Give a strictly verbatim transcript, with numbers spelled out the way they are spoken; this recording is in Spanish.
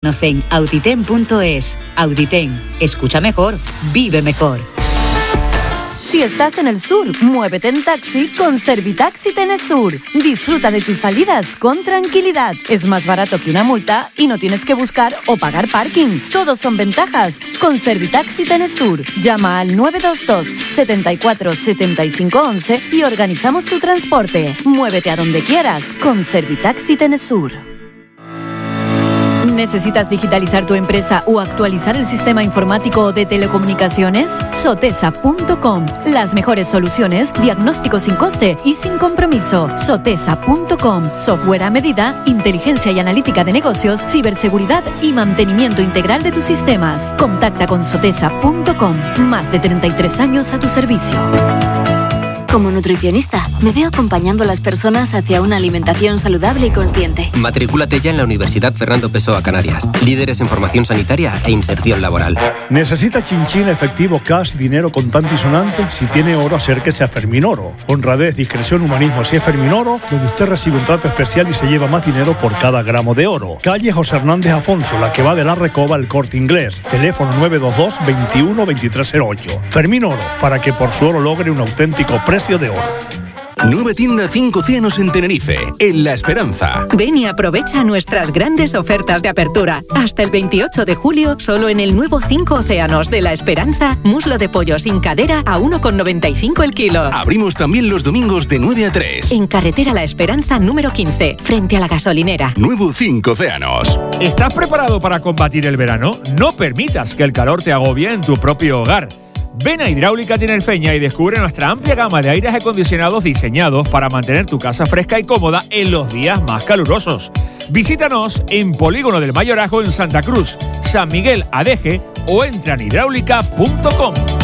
Nos en auditen punto es. Auditen, escucha mejor, vive mejor. Si estás en el sur, muévete en taxi con Servitaxi Tenesur. Disfruta de tus salidas con tranquilidad. Es más barato que una multa y no tienes que buscar o pagar parking. Todos son ventajas con Servitaxi Tenesur. Llama al nueve dos dos, setenta y cuatro, setenta y cinco once y organizamos tu transporte. Muévete a donde quieras con Servitaxi Tenesur. ¿Necesitas digitalizar tu empresa o actualizar el sistema informático de telecomunicaciones? Sotesa punto com. Las mejores soluciones, diagnóstico sin coste y sin compromiso. Sotesa punto com. Software a medida, inteligencia y analítica de negocios, ciberseguridad y mantenimiento integral de tus sistemas. Contacta con Sotesa punto com. Más de treinta y tres años a tu servicio. Como nutricionista, me veo acompañando a las personas hacia una alimentación saludable y consciente. Matrículate ya en la Universidad Fernando Pessoa Canarias. Líderes en formación sanitaria e inserción laboral. ¿Necesita chinchín, efectivo, cash, dinero contante y sonante? Si tiene oro, acérquese a Fermín Oro. Honradez, discreción, humanismo. Si es Fermín Oro, donde usted recibe un trato especial y se lleva más dinero por cada gramo de oro. Calle José Hernández Afonso, la que va de la Recoba al Corte Inglés. Teléfono nueve dos dos, veintiuno, veintitrés cero ocho. Fermín Oro, para que por su oro logre un auténtico precio de oro. Nueva tienda Cinco Océanos en Tenerife, en La Esperanza. Ven y aprovecha nuestras grandes ofertas de apertura. Hasta el veintiocho de julio, solo en el nuevo Cinco Océanos de La Esperanza, muslo de pollo sin cadera a uno con noventa y cinco el kilo. Abrimos también los domingos de nueve a tres. En carretera La Esperanza número quince, frente a la gasolinera. Nuevo Cinco Océanos. ¿Estás preparado para combatir el verano? No permitas que el calor te agobie en tu propio hogar. Ven a Hidráulica Tinerfeña y descubre nuestra amplia gama de aires acondicionados diseñados para mantener tu casa fresca y cómoda en los días más calurosos. Visítanos en Polígono del Mayorazgo en Santa Cruz, San Miguel Adeje o entra en hidráulica punto com.